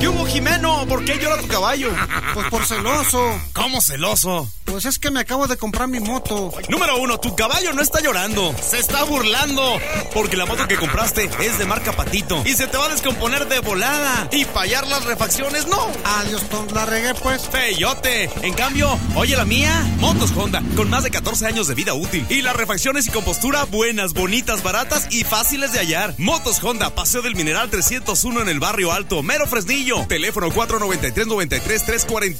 ¿Qué hubo, Jimeno? ¿Por qué llora tu caballo? Pues por celoso. ¿Cómo celoso? Pues es que me acabo de comprar mi moto. Número 1, tu caballo no está llorando, se está burlando. Porque la moto que compraste es de marca Patito y se te va a descomponer de volada. Y fallar las refacciones, no. Adiós, la regué pues. Feyote. En cambio, oye la mía, Motos Honda, con más de 14 años de vida útil. Y las refacciones y compostura buenas, bonitas, baratas y fáciles de hallar. Motos Honda, Paseo del Mineral 301 en el Barrio Alto, Mero Fresnillo. Teléfono 493-93-341.